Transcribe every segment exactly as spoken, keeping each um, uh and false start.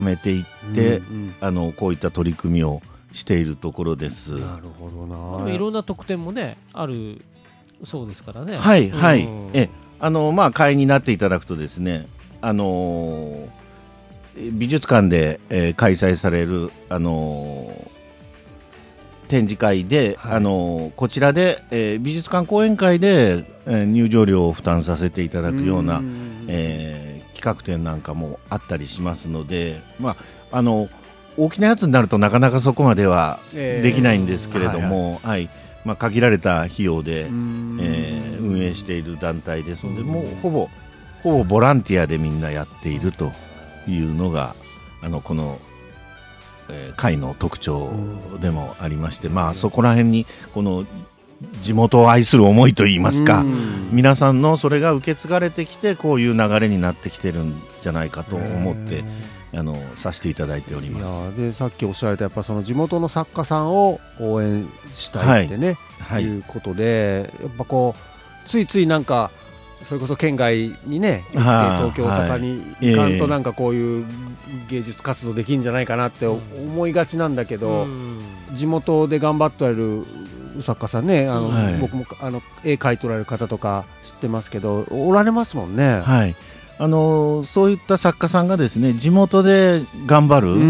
めていって、 うんうん、 あのこういった取り組みをしているところです。 なるほどな。 いろんな特典もねあるそうですからね。 はいはい、 うん、 えあのまあ会員になっていただくとですね、あのー、美術館で、えー、開催される、あのー、展示会で、はい、あのー、こちらで、えー、美術館講演会で、えー、入場料を負担させていただくような、えー、企画展なんかもあったりしますので、まああの大きなやつになるとなかなかそこまではできないんですけれども、えーはいはい、まあ、限られた費用で、えー、運営している団体ですので、もうほぼほぼボランティアでみんなやっているというのがあのこの、えー、会の特徴でもありまして、まあ、そこら辺にこの地元を愛する思いといいますか、皆さんのそれが受け継がれてきてこういう流れになってきてるんじゃないかと思ってあのさせていただいております。 いやでさっきおっしゃられたやっぱその地元の作家さんを応援したいってね、はい、いうことでやっぱこうついついなんかそれこそ県外にね行って東京大阪に行かんとなんかこういう芸術活動できるんじゃないかなって思いがちなんだけど、地元で頑張っておられる作家さんね、あの、はい、僕もあの絵描いておられる方とか知ってますけどおられますもんね。 はい、あのそういった作家さんがですね地元で頑張る、うん、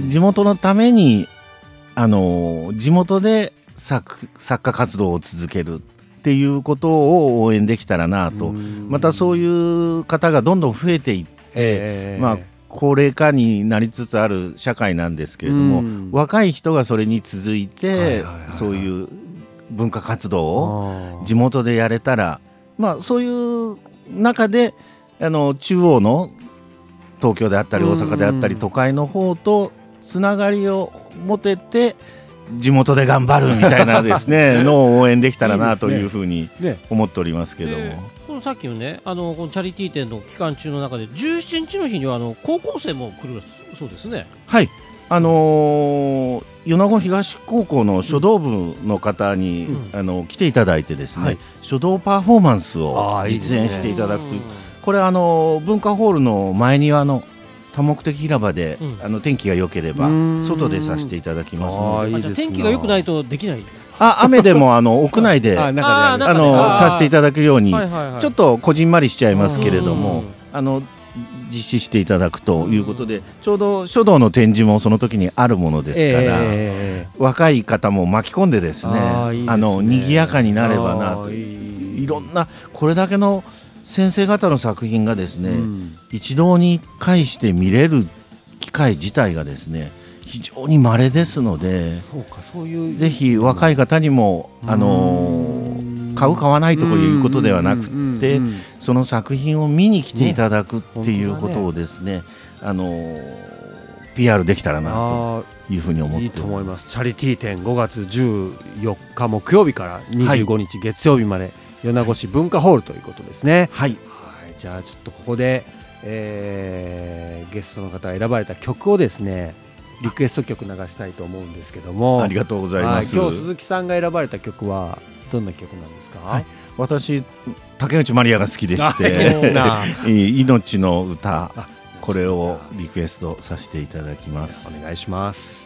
地元のためにあの地元で 作, 作家活動を続けるっていうことを応援できたらなと、またそういう方がどんどん増えていって、えーまあ、高齢化になりつつある社会なんですけれども、若い人がそれに続いてそういう文化活動を地元でやれたら、まあ、そういう中であの中央の東京であったり大阪であったり都会の方とつながりを持てて地元で頑張るみたいなですねのを応援できたらなというふうに思っておりますけども、 ね、このさっきのねあのこのチャリティー展の期間中の中でじゅうしちにちの日にはあの高校生も来るそうですね。 はい、あのー、米子東高校の書道部の方に、うん、あの来ていただいてですね、はい、書道パフォーマンスを実演していただくという、これはあの文化ホールの前庭の多目的広場で、うん、あの天気が良ければ外でさせていただきますので、 あいいですな。天気が良くないとできない。 あ雨でもあの屋内でああのさせていただくように、はいはいはい、ちょっとこじんまりしちゃいますけれども、あの実施していただくということで、ちょうど書道の展示もその時にあるものですから、えー、若い方も巻き込んでですね、あ、いいですね、あの賑やかになればなと、い, いろんなこれだけの先生方の作品がですね、うん、一堂に会して見れる機会自体がですね非常に稀ですので、 そうか、そういうぜひ若い方にも、あのー、買う買わないということではなくて、その作品を見に来ていただくっていうことをですね、ね、あのー、ピーアール できたらなというふうに思っています。 いいと思います。チャリティー展ごがつじゅうよっか木曜日からにじゅうごにち月曜日まで、はい、米子市文化ホールということですね。 はい、 はい、じゃあちょっとここで、えー、ゲストの方が選ばれた曲をですねリクエスト曲流したいと思うんですけども。 ありがとうございます。 今日鈴木さんが選ばれた曲はどんな曲なんですか？ はい、私竹内まりやが好きでして命の歌、これをリクエストさせていただきます。 お願いします。